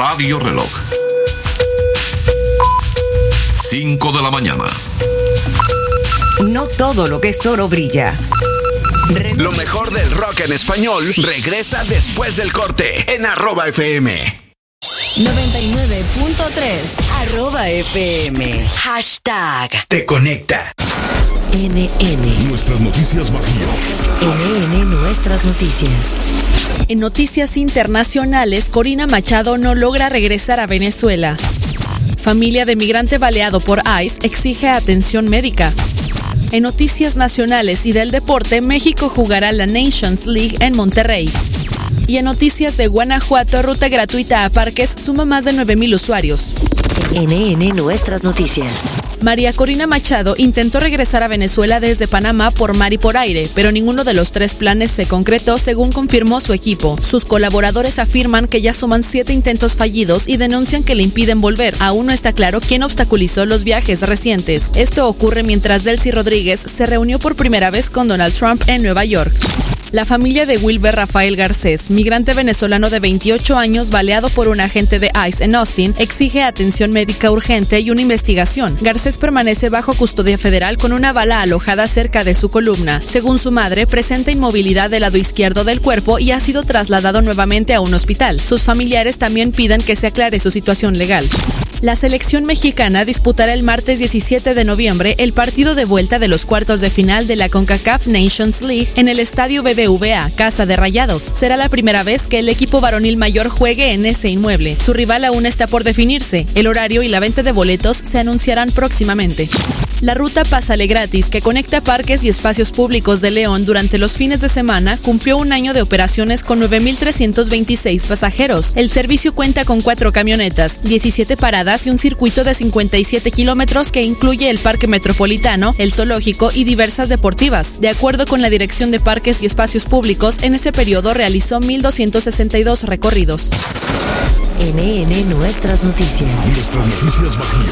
Radio Reloj. 5 de la mañana. No todo lo que es oro brilla. Lo mejor del rock en español regresa después del corte en @FM. 99.3 @FM. Hashtag Te conecta. NN. Nuestras noticias Bajío. NN Nuestras noticias. En noticias internacionales, Corina Machado no logra regresar a Venezuela. Familia de migrante baleado por ICE exige atención médica. En noticias nacionales y del deporte, México jugará la Nations League en Monterrey. Y en noticias de Guanajuato, ruta gratuita a parques suma más de 9,000 usuarios. NN Nuestras noticias. María Corina Machado intentó regresar a Venezuela desde Panamá por mar y por aire, pero ninguno de los 3 planes se concretó, según confirmó su equipo. Sus colaboradores afirman que ya suman 7 intentos fallidos y denuncian que le impiden volver. Aún no está claro quién obstaculizó los viajes recientes. Esto ocurre mientras Delcy Rodríguez se reunió por primera vez con Donald Trump en Nueva York. La familia de Wilber Rafael Garcés, migrante venezolano de 28 años baleado por un agente de ICE en Austin, exige atención médica urgente y una investigación. Garcés permanece bajo custodia federal con una bala alojada cerca de su columna. Según su madre, presenta inmovilidad del lado izquierdo del cuerpo y ha sido trasladado nuevamente a un hospital. Sus familiares también piden que se aclare su situación legal. La selección mexicana disputará el martes 17 de noviembre el partido de vuelta de los cuartos de final de la CONCACAF Nations League en el estadio BBVA, Casa de Rayados. Será la primera vez que el equipo varonil mayor juegue en ese inmueble. Su rival aún está por definirse. El horario y la venta de boletos se anunciarán próximamente. La ruta Pásale Gratis, que conecta parques y espacios públicos de León durante los fines de semana, cumplió un año de operaciones con 9,326 pasajeros. El servicio cuenta con 4 camionetas, 17 paradas y un circuito de 57 kilómetros que incluye el Parque Metropolitano, el Zoológico y diversas deportivas. De acuerdo con la Dirección de Parques y Espacios Públicos, en ese periodo realizó 1,262 recorridos. NN Nuestras noticias. Nuestras noticias Bajío.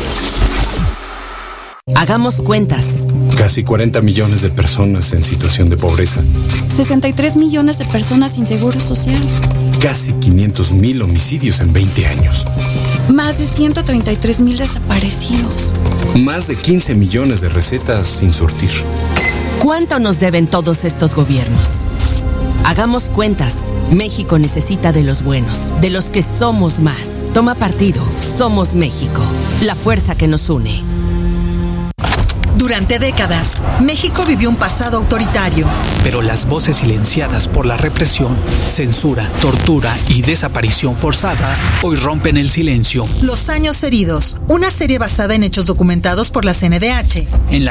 Hagamos cuentas. Casi 40 millones de personas en situación de pobreza. 63 millones de personas sin seguro social. Casi 500,000 homicidios en 20 años. Más de 133,000 desaparecidos. Más de 15 millones de recetas sin surtir. ¿Cuánto nos deben todos estos gobiernos? Hagamos cuentas. México necesita de los buenos, de los que somos más. Toma partido. Somos México. La fuerza que nos une. Durante décadas, México vivió un pasado autoritario. Pero las voces silenciadas por la represión, censura, tortura y desaparición forzada hoy rompen el silencio. Los años heridos, una serie basada en hechos documentados por la CNDH. En la